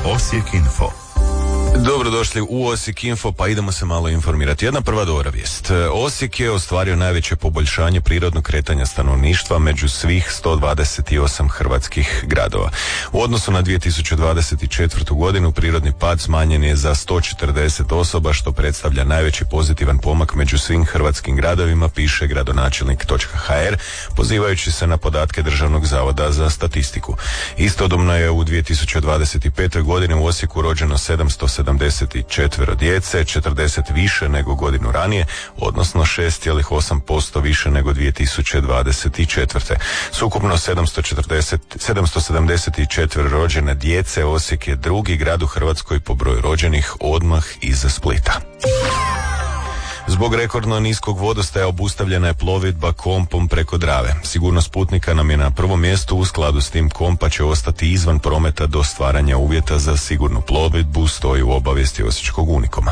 Osijek Info. Dobrodošli u Osijek Info, pa idemo se malo informirati. Jedna prva dobra vijest. Osijek je ostvario najveće poboljšanje prirodnog kretanja stanovništva među svih 128 hrvatskih gradova. U odnosu na 2024. godinu prirodni pad smanjen je za 140 osoba, što predstavlja najveći pozitivan pomak među svim hrvatskim gradovima, piše gradonačelnik.hr, pozivajući se na podatke Državnog zavoda za statistiku. Istodobno je u 2025. godini u Osijeku rođeno 774 djece, 40 više nego godinu ranije, odnosno 6,8% više nego 2024. S ukupno 774 rođene djece, Osijek je drugi grad u Hrvatskoj po broju rođenih, odmah iza Splita. Zbog rekordno niskog vodostaja obustavljena je plovidba kompom preko Drave. Sigurnost putnika nam je na prvom mjestu, u skladu s tim kompa će ostati izvan prometa do stvaranja uvjeta za sigurnu plovidbu, stoji u obavijesti Osječkog Unikoma.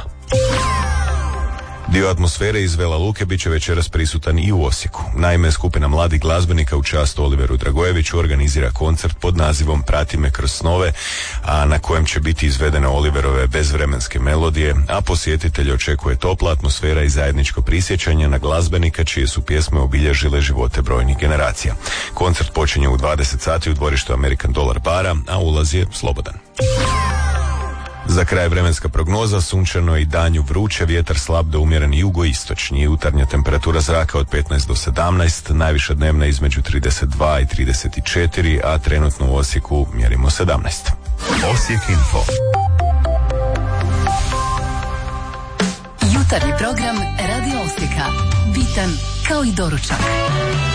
Dio atmosfere iz Vela Luke bit će večeras prisutan i u Osijeku. Naime, skupina mladih glazbenika u čast Oliveru Dragojeviću organizira koncert pod nazivom Prati me kroz snove, a na kojem će biti izvedene Oliverove bezvremenske melodije, a posjetitelje očekuje topla atmosfera i zajedničko prisjećanje na glazbenika čije su pjesme obilježile živote brojnih generacija. Koncert počinje u 20 sati u dvorištu American Dollar bara, a ulaz je slobodan. Za kraj vremenska prognoza, sunčano i danju vruće, vjetar slab do umjeren jugoistočni, jutarnja temperatura zraka od 15 do 17, najviša dnevna između 32 i 34, a trenutno u Osijeku mjerimo 17. Osijek Info. Jutarnji program Radio Osijeka. Bitan kao i doručak.